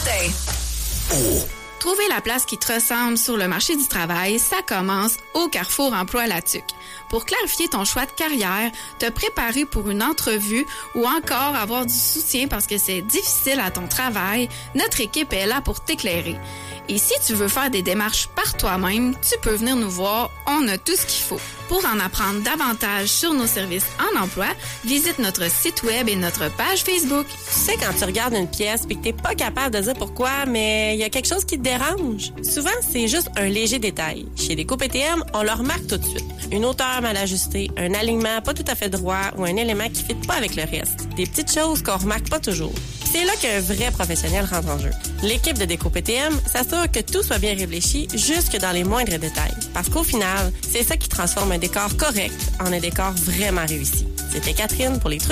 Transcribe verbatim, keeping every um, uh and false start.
say. Oh. Trouver la place qui te ressemble sur le marché du travail, ça commence au Carrefour Emploi Latuc. Pour clarifier ton choix de carrière, te préparer pour une entrevue ou encore avoir du soutien parce que c'est difficile à ton travail, notre équipe est là pour t'éclairer. Et si tu veux faire des démarches par toi-même, tu peux venir nous voir, on a tout ce qu'il faut. Pour en apprendre davantage sur nos services en emploi, visite notre site web et notre page Facebook. Tu sais, quand tu regardes une pièce et que t'es pas capable de dire pourquoi, mais il y a quelque chose qui te dérange. Souvent, c'est juste un léger détail. Chez Déco P T M, on le remarque tout de suite. Une hauteur mal ajustée, un alignement pas tout à fait droit ou un élément qui ne fit pas avec le reste. Des petites choses qu'on remarque pas toujours. C'est là qu'un vrai professionnel rentre en jeu. L'équipe de Déco P T M s'assure que tout soit bien réfléchi jusque dans les moindres détails. Parce qu'au final, c'est ça qui transforme un décor correct en un décor vraiment réussi. C'était Catherine pour les trucs